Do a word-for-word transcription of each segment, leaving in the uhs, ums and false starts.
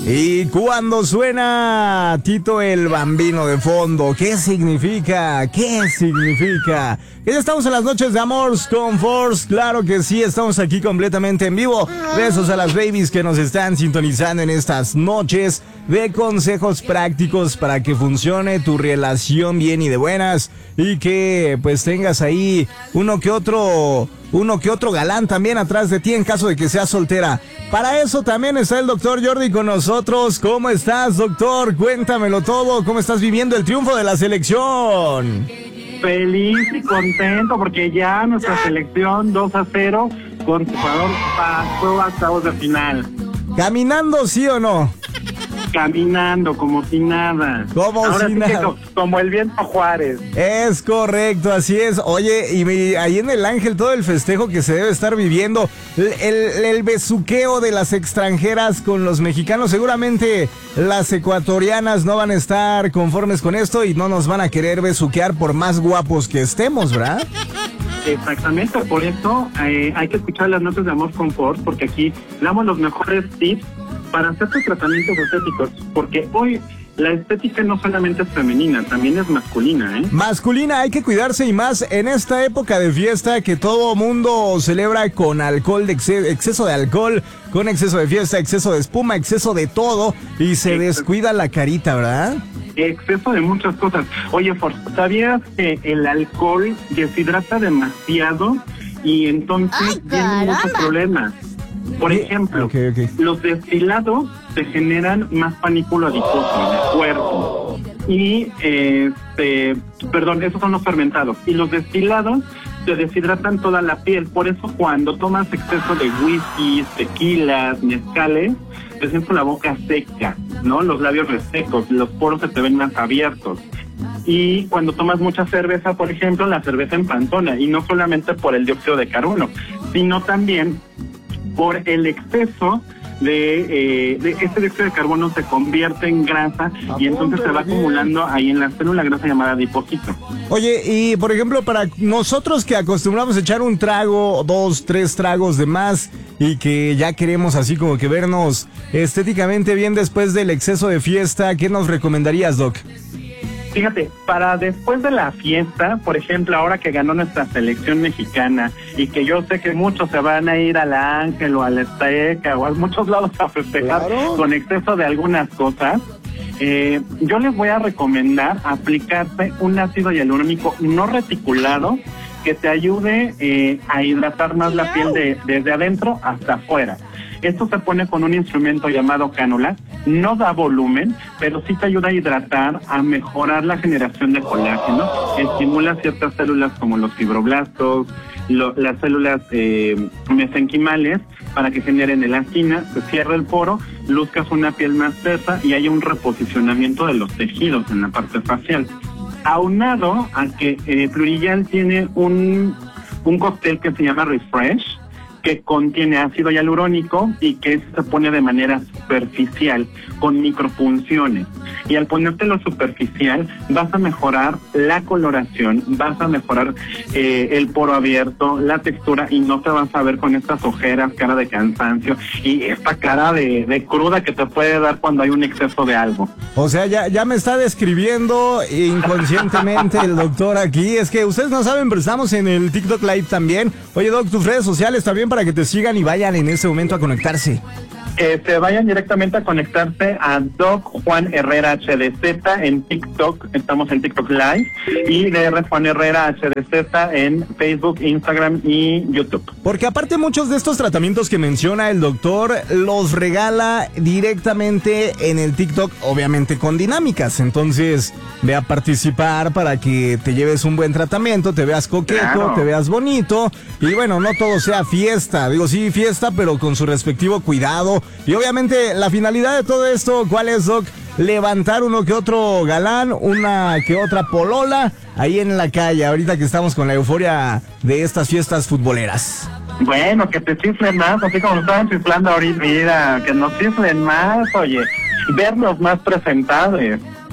Y cuando suena Tito el Bambino de fondo, ¿qué significa? ¿Qué significa? Que ya estamos en las noches de Amors con Force. Claro que sí, estamos aquí completamente en vivo. Besos a las babies que nos están sintonizando en estas noches de consejos prácticos para que funcione tu relación bien y de buenas, y que pues tengas ahí uno que otro uno que otro galán también atrás de ti en caso de que seas soltera. Para eso también está el doctor Jordi con nosotros. ¿Cómo estás, doctor? Cuéntamelo todo. ¿Cómo estás viviendo el triunfo de la selección? Feliz y contento porque ya nuestra selección dos a cero con Ecuador pasó a octavos de final. ¿Caminando, sí o no? Caminando como si nada. Como Ahora si sí nada. Co- como el viento Juárez. Es correcto, así es. Oye, y mi, ahí en el Ángel todo el festejo que se debe estar viviendo, el, el, el besuqueo de las extranjeras con los mexicanos, seguramente las ecuatorianas no van a estar conformes con esto y no nos van a querer besuquear por más guapos que estemos, ¿verdad? Exactamente, por eso eh, hay que escuchar las notas de Amor Confort, porque aquí damos los mejores tips para hacer tus tratamientos estéticos, porque hoy la estética no solamente es femenina, también es masculina, ¿eh? Masculina, hay que cuidarse, y más en esta época de fiesta que todo mundo celebra con alcohol, de exceso, exceso de alcohol, con exceso de fiesta, exceso de espuma, exceso de todo, y se descuida la carita, ¿verdad? Exceso de muchas cosas. Oye, Force, ¿sabías que el alcohol deshidrata demasiado y entonces ¡Ay, tiene muchos caramba! problemas? Por ejemplo, Okay, okay. los destilados te generan más panículo adiposo en el cuerpo. Y, este, perdón, esos son los fermentados. Y los destilados te deshidratan toda la piel. Por eso cuando tomas exceso de whisky, tequilas, mezcales, te sientes la boca seca, ¿no? Los labios resecos, los poros se te ven más abiertos. Y cuando tomas mucha cerveza, por ejemplo, la cerveza empantona. Y no solamente por el dióxido de carbono, sino también por el exceso de, eh, de este dióxido de carbono se convierte en grasa y entonces se va acumulando ahí en la célula grasa llamada adipocito. Oye, y por ejemplo, para nosotros que acostumbramos a echar un trago, dos, tres tragos de más, y que ya queremos así como que vernos estéticamente bien después del exceso de fiesta, ¿qué nos recomendarías, Doc? Fíjate, para después de la fiesta, por ejemplo, ahora que ganó nuestra selección mexicana y que yo sé que muchos se van a ir a la Ángel o a la Azteca o a muchos lados a festejar Claro. con exceso de algunas cosas, eh, yo les voy a recomendar aplicarse un ácido hialurónico no reticulado que te ayude eh, a hidratar más la piel de, desde adentro hasta afuera. Esto se pone con un instrumento llamado cánula, no da volumen, pero sí te ayuda a hidratar, a mejorar la generación de colágeno, estimula ciertas células como los fibroblastos, lo, las células eh, mesenquimales, para que generen elastina, se cierra el poro, luzcas una piel más tersa y haya un reposicionamiento de los tejidos en la parte facial. Aunado a que eh, Plurigel tiene un, un cóctel que se llama Refresh, que contiene ácido hialurónico y que se pone de manera superficial, con micropunciones. Y al ponértelo superficial, vas a mejorar la coloración, vas a mejorar eh, el poro abierto, la textura, y no te vas a ver con estas ojeras, cara de cansancio y esta cara de, de cruda que te puede dar cuando hay un exceso de algo. O sea, ya, ya me está describiendo inconscientemente el doctor aquí. Es que ustedes no saben, pero estamos en el TikTok Live también. Oye, Doc, tus redes sociales también para que te sigan y vayan en ese momento a conectarse. Que se vayan directamente a conectarse a Doc Juan Herrera H D Z en TikTok, estamos en TikTok Live, y D R Juan Herrera H D Z en Facebook, Instagram y YouTube. Porque aparte muchos de estos tratamientos que menciona el doctor los regala directamente en el TikTok, obviamente con dinámicas. Entonces ve a participar para que te lleves un buen tratamiento, te veas coqueto, Claro. te veas bonito, y bueno, no todo sea fiesta. Digo, sí, fiesta, pero con su respectivo cuidado. Y obviamente la finalidad de todo esto, ¿cuál es, Doc? Levantar uno que otro galán, una que otra polola ahí en la calle, ahorita que estamos con la euforia de estas fiestas futboleras. Bueno, que te chiflen más, así como nos estaban chiflando ahorita, mira, que nos chiflen más, oye, verlos más presentables.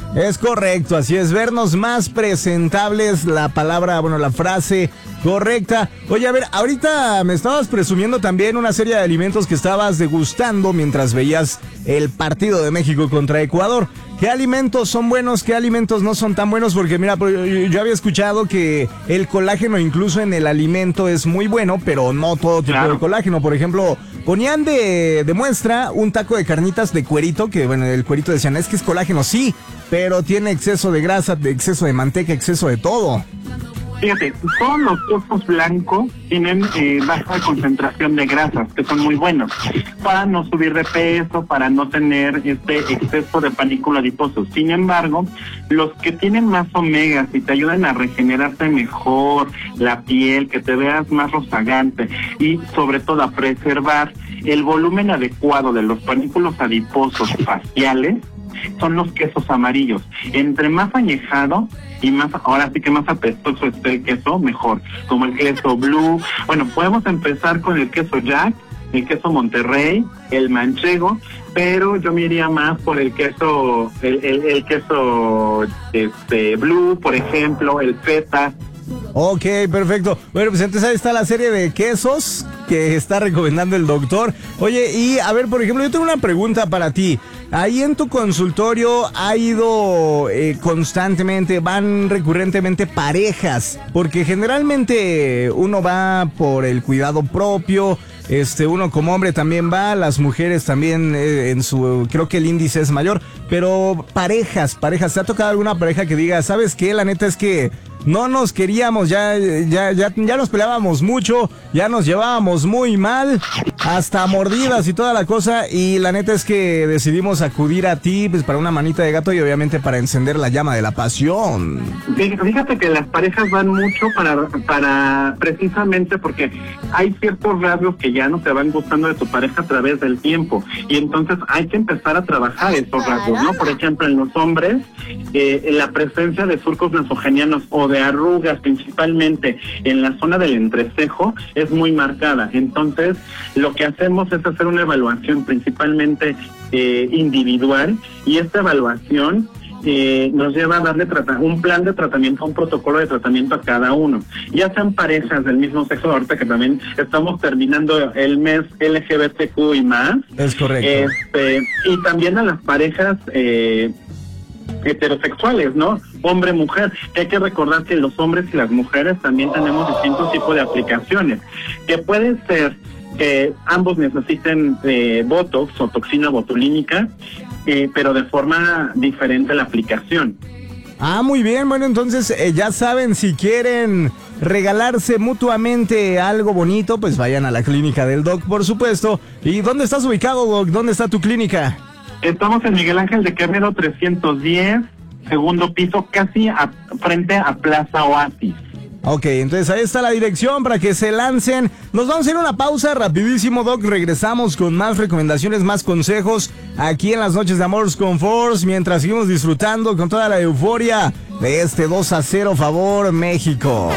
Es correcto, así es, vernos más presentables, la palabra, bueno, la frase correcta. Oye, a ver, ahorita me estabas presumiendo también una serie de alimentos que estabas degustando mientras veías el partido de México contra Ecuador. ¿Qué alimentos son buenos, qué alimentos no son tan buenos? Porque mira, yo había escuchado que el colágeno incluso en el alimento es muy bueno, pero no todo tipo claro. de colágeno. Por ejemplo, ponían de, de muestra un taco de carnitas de cuerito, que bueno, el cuerito decían, es que es colágeno, sí, pero tiene exceso de grasa, de exceso de manteca, exceso de todo. Fíjate, todos los quesos blancos tienen eh, baja concentración de grasas, que son muy buenos, para no subir de peso, para no tener este exceso de panículo adiposo. Sin embargo, los que tienen más omegas y te ayudan a regenerarte mejor la piel, que te veas más rozagante y sobre todo a preservar el volumen adecuado de los panículos adiposos faciales, son los quesos amarillos. Entre más añejado y más, ahora sí que más apestoso esté el queso, mejor. Como el queso Blue. Bueno, podemos empezar con el queso Jack, el queso Monterrey, el manchego, pero yo me iría más por el queso, el, el, el queso este Blue, por ejemplo, el feta. Ok, perfecto. Bueno, pues entonces ahí está la serie de quesos que está recomendando el doctor. Oye, y a ver, por ejemplo, yo tengo una pregunta para ti. Ahí en tu consultorio ha ido eh, constantemente, van recurrentemente parejas, porque generalmente uno va por el cuidado propio, este, uno como hombre también va, las mujeres también eh, en su, creo que el índice es mayor, pero parejas, parejas, ¿te ha tocado alguna pareja que diga, sabes qué, la neta es que no nos queríamos, ya, ya, ya, ya nos peleábamos mucho, ya nos llevábamos muy mal, hasta mordidas y toda la cosa, y la neta es que decidimos acudir a ti pues para una manita de gato y obviamente para encender la llama de la pasión? Fíjate que las parejas van mucho para, para precisamente porque hay ciertos rasgos que ya no te van gustando de tu pareja a través del tiempo, y entonces hay que empezar a trabajar esos rasgos, ¿no? Por ejemplo, en los hombres, eh, la presencia de surcos nasogenianos o de arrugas, principalmente en la zona del entrecejo, es muy marcada. Entonces, lo que hacemos es hacer una evaluación principalmente eh, individual, y esta evaluación eh, nos lleva a darle trata- un plan de tratamiento, un protocolo de tratamiento a cada uno. Ya sean parejas del mismo sexo, ahorita que también estamos terminando el mes L G B T Q y más. Es correcto. Este, y también a las parejas eh, heterosexuales, ¿no? Hombre-mujer, que hay que recordar que los hombres y las mujeres también tenemos distintos tipos de aplicaciones, que pueden ser que ambos necesiten eh, botox o toxina botulínica, eh, pero de forma diferente la aplicación. Ah, muy bien, bueno, entonces eh, ya saben, si quieren regalarse mutuamente algo bonito, pues vayan a la clínica del Doc, por supuesto. ¿Y dónde estás ubicado, Doc? ¿Dónde está tu clínica? Estamos en Miguel Ángel de Quevedo trescientos diez, segundo piso, casi a, frente a Plaza Oasis. Ok, entonces ahí está la dirección para que se lancen. Nos vamos a ir a una pausa rapidísimo, Doc. Regresamos con más recomendaciones, más consejos aquí en las noches de Amores con Force, mientras seguimos disfrutando con toda la euforia de este dos a cero favor México.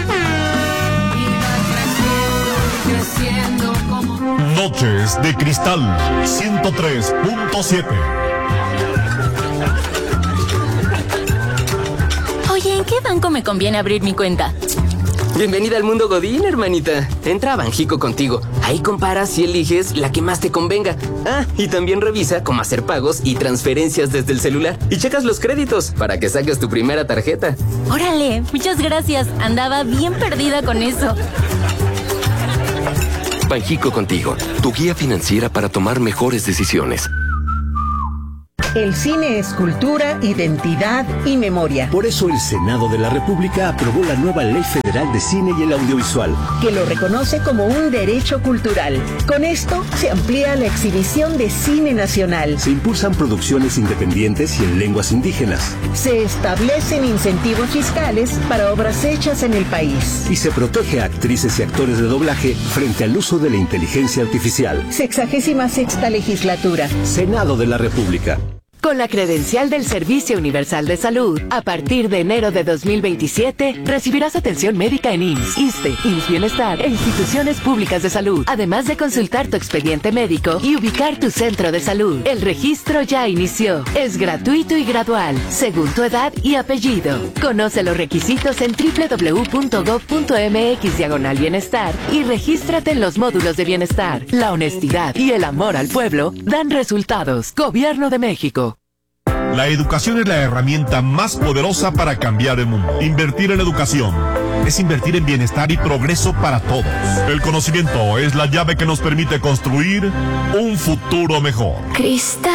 Noches de Cristal ciento tres punto siete. Oye, ¿en qué banco me conviene abrir mi cuenta? Bienvenida al mundo Godín, hermanita. Entra a Banjico Contigo. Ahí comparas y eliges la que más te convenga. Ah, y también revisa cómo hacer pagos y transferencias desde el celular. Y checas los créditos para que saques tu primera tarjeta. Órale, muchas gracias. Andaba bien perdida con eso. Banjico Contigo, tu guía financiera para tomar mejores decisiones. El cine es cultura, identidad y memoria. Por eso el Senado de la República aprobó la nueva Ley Federal de Cine y el Audiovisual, que lo reconoce como un derecho cultural. Con esto se amplía la exhibición de cine nacional. Se impulsan producciones independientes y en lenguas indígenas. Se establecen incentivos fiscales para obras hechas en el país. Y se protege a actrices y actores de doblaje frente al uso de la inteligencia artificial. Sexagésima sexta legislatura. Senado de la República. Con la credencial del Servicio Universal de Salud, a partir de enero de dos mil veintisiete, recibirás atención médica en I M S S, ISSSTE, I M S S Bienestar e instituciones públicas de salud, además de consultar tu expediente médico y ubicar tu centro de salud. El registro ya inició. Es gratuito y gradual, según tu edad y apellido. Conoce los requisitos en doble u doble u doble u punto gob punto eme equis diagonal bienestar y regístrate en los módulos de bienestar. La honestidad y el amor al pueblo dan resultados. Gobierno de México. La educación es la herramienta más poderosa para cambiar el mundo. Invertir en educación es invertir en bienestar y progreso para todos. El conocimiento es la llave que nos permite construir un futuro mejor. Cristal.